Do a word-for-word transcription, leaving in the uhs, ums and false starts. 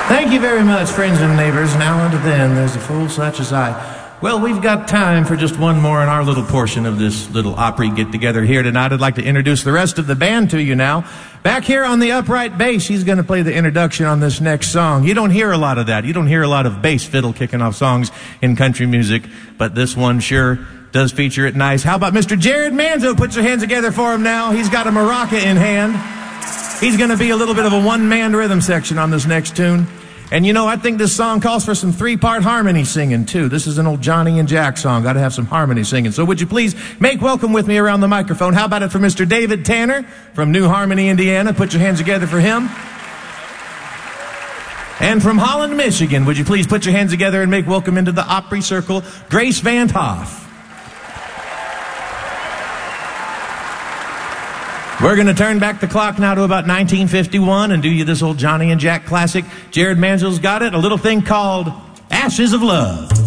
Thank you very much, friends and neighbors. Now unto them, there's a fool such as I. Well, we've got time for just one more in our little portion of this little Opry get-together here tonight. I'd like to introduce the rest of the band to you now. Back here on the upright bass, he's going to play the introduction on this next song. You don't hear a lot of that. You don't hear a lot of bass fiddle kicking off songs in country music, but this one sure does feature it nice. How about Mister Jared Manzo? Put your hands together for him now. He's got a maraca in hand. He's going to be a little bit of a one-man rhythm section on this next tune. And you know, I think this song calls for some three-part harmony singing, too. This is an old Johnny and Jack song. Got to have some harmony singing. So would you please make welcome with me around the microphone? How about it for Mister David Tanner from New Harmony, Indiana? Put your hands together for him. And from Holland, Michigan, would you please put your hands together and make welcome into the Opry Circle, Grace Van Hoff. We're going to turn back the clock now to about nineteen fifty-one and do you this old Johnny and Jack classic. Jared Manzo's got it, a little thing called Ashes of Love.